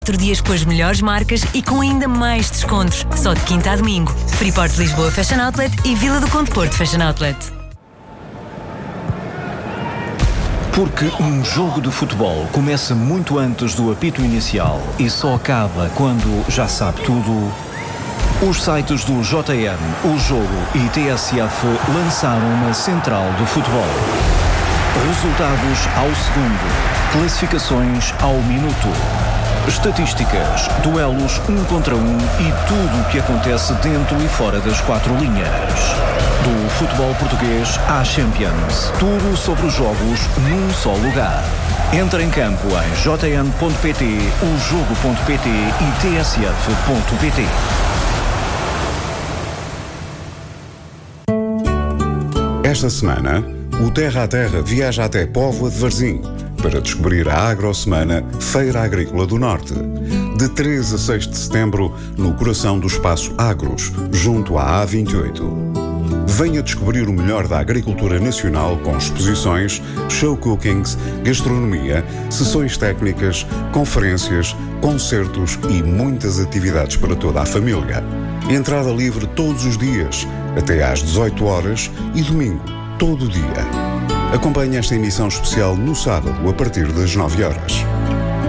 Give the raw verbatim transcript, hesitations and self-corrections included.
Quatro dias com as melhores marcas e com ainda mais descontos. Só de quinta a domingo. Freeport Lisboa Fashion Outlet e Vila do Conde Porto Fashion Outlet. Porque um jogo de futebol começa muito antes do apito inicial e só acaba quando já sabe tudo. Os sites do J M, O Jogo e T S F lançaram uma central do futebol. Resultados ao segundo, classificações ao minuto, estatísticas, duelos um contra um e tudo o que acontece dentro e fora das quatro linhas. Do futebol português à Champions, tudo sobre os jogos num só lugar. Entra em campo em j m ponto p t, o jogo ponto p t e t s f ponto p t. Esta semana, o Terra a Terra viaja até Póvoa de Varzim para descobrir a AgroSemana Feira Agrícola do Norte. De três a seis de setembro, no coração do Espaço Agros, junto à A vinte e oito. Venha descobrir o melhor da agricultura nacional com exposições, show cookings, gastronomia, sessões técnicas, conferências, concertos e muitas atividades para toda a família. Entrada livre todos os dias, até às dezoito horas e domingo, todo o dia. Acompanhe esta emissão especial no sábado, a partir das nove horas.